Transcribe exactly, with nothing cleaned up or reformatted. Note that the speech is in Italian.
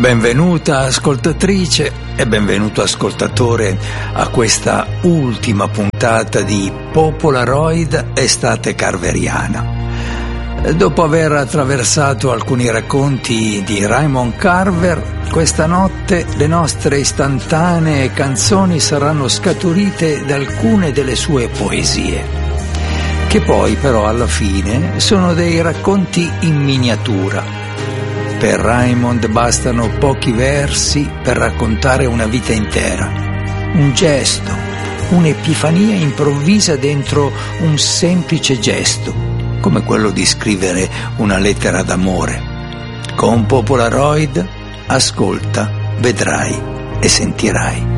Benvenuta ascoltatrice e benvenuto ascoltatore a questa ultima puntata di Popolaroid Estate Carveriana. Dopo aver attraversato alcuni racconti di Raymond Carver, questa notte le nostre istantanee canzoni saranno scaturite da alcune delle sue poesie, che poi però alla fine sono dei racconti in miniatura. Per Raymond bastano pochi versi per raccontare una vita intera, un gesto, un'epifania improvvisa dentro un semplice gesto, come quello di scrivere una lettera d'amore. Con Popolaroid ascolta, vedrai e sentirai.